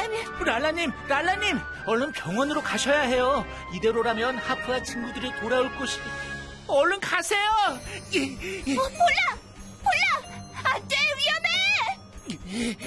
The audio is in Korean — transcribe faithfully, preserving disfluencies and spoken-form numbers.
랄라님. 랄라님, 랄라님, 얼른 병원으로 가셔야 해요. 이대로라면 하프와 친구들이 돌아올 곳이... 얼른 가세요. 어, 폴라! 폴라! 안 돼, 위험해!